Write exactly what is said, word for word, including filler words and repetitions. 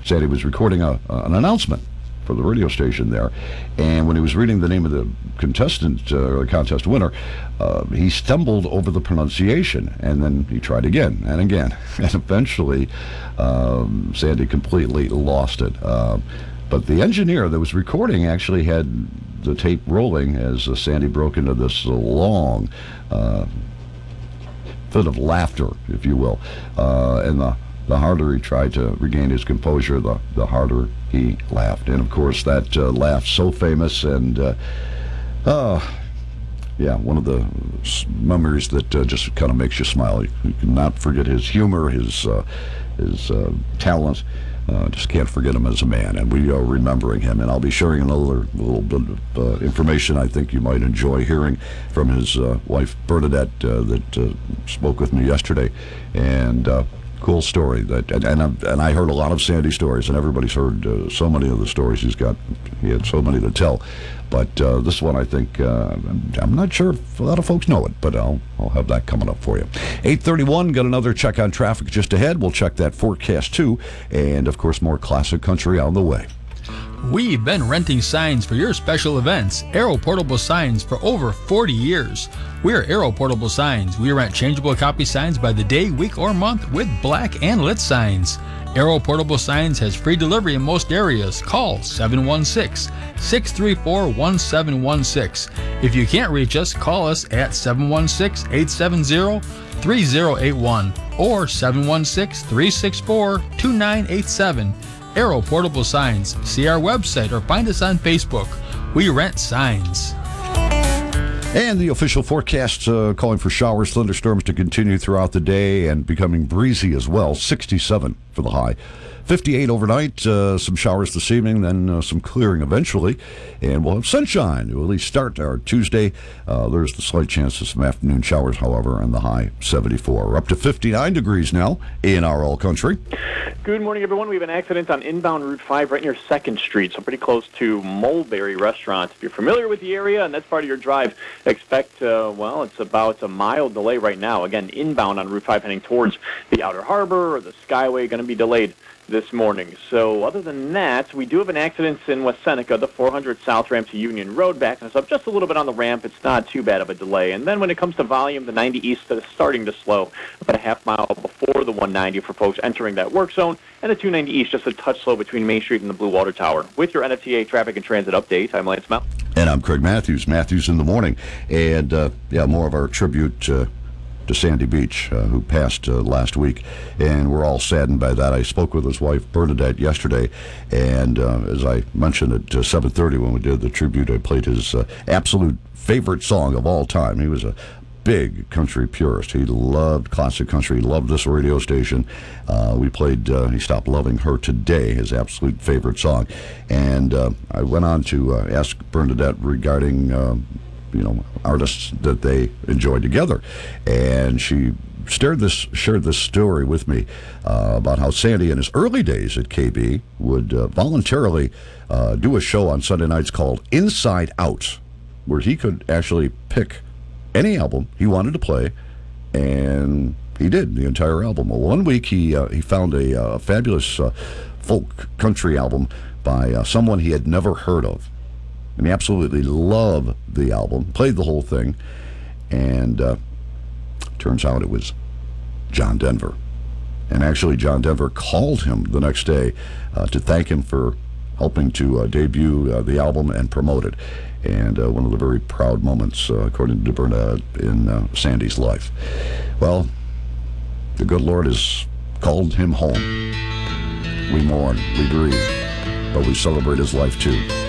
Sandy was recording a, uh, an announcement for the radio station there, and when he was reading the name of the contestant uh, contest winner, uh, he stumbled over the pronunciation, and then he tried again and again, and eventually um, Sandy completely lost it. Uh, but the engineer that was recording actually had the tape rolling as uh, Sandy broke into this long uh, fit of laughter, if you will, uh, and the The harder he tried to regain his composure, the, the harder he laughed. And, of course, that uh, laugh so famous and, uh, uh, yeah, one of the memories that uh, just kind of makes you smile. You, you cannot forget his humor, his, uh, his uh, talent. Uh, just can't forget him as a man, and we are remembering him. And I'll be sharing another little bit of uh, information I think you might enjoy hearing from his uh, wife, Bernadette, uh, that uh, spoke with me yesterday. And uh, cool story. That and, and and I heard a lot of Sandy stories, and everybody's heard uh, so many of the stories he's got. He had so many to tell, but uh, this one I think uh, I'm not sure if a lot of folks know it, but I'll I'll have that coming up for you. eight thirty-one. Got another check on traffic just ahead. We'll check that forecast too, and of course more classic country on the way. We've been renting signs for your special events. Aero Portable Signs for over forty years. We're Aero Portable Signs. We rent changeable copy signs by the day, week, or month with black and lit signs. Aero Portable Signs has free delivery in most areas. Call seven one six, six three four, one seven one six. If you can't reach us, call us at seven one six, eight seven zero, three zero eight one or seven one six, three six four, two nine eight seven. Aero Portable Signs. See our website or find us on Facebook. We rent signs. And the official forecast uh, calling for showers, thunderstorms to continue throughout the day and becoming breezy as well. sixty-seven for the high. fifty-eight overnight, uh, some showers this evening, then uh, some clearing eventually. And we'll have sunshine to at least start our Tuesday. Uh, there's the slight chance of some afternoon showers, however, and the high seventy-four. We're up to fifty-nine degrees now in our all country. Good morning, everyone. We have an accident on inbound Route five right near second Street, so pretty close to Mulberry Restaurant. If you're familiar with the area and that's part of your drive, expect, uh, well, it's about a mile delay right now. Again, inbound on Route five heading towards the Outer Harbor or the Skyway, going to be delayed this morning. So other than that, we do have an accident in West Seneca, the four hundred South ramp to Union Road, backing us up just a little bit on the ramp. It's not too bad of a delay. And then when it comes to volume, the ninety East is starting to slow about a half mile before the one ninety for folks entering that work zone, and the two ninety East just a touch slow between Main Street and the Blue Water Tower. With your N F T A traffic and transit update, I'm Lance Mel. And I'm Craig Matthews, Matthews in the morning. And, uh, yeah, more of our tribute uh, to Sandy Beach, uh, who passed uh, last week, and we're all saddened by that. I spoke with his wife Bernadette yesterday, and uh, as I mentioned at uh, seven thirty when we did the tribute, I played his uh, absolute favorite song of all time. He was a big country purist. He loved classic country. He loved this radio station. Uh, we played uh, He Stopped Loving Her Today, his absolute favorite song. And uh, I went on to uh, ask Bernadette regarding uh, you know, artists that they enjoyed together. And she shared this, shared this story with me uh, about how Sandy in his early days at K B would uh, voluntarily uh, do a show on Sunday nights called Inside Out, where he could actually pick any album he wanted to play, and he did the entire album. Well, one week he uh, he found a uh, fabulous uh, folk country album by uh, someone he had never heard of. And he absolutely loved the album, played the whole thing, and uh, turns out it was John Denver. And actually, John Denver called him the next day uh, to thank him for helping to uh, debut uh, the album and promote it. And uh, one of the very proud moments, uh, according to Bernadette, in uh, Sandy's life. Well, the good Lord has called him home. We mourn, we grieve, but we celebrate his life too.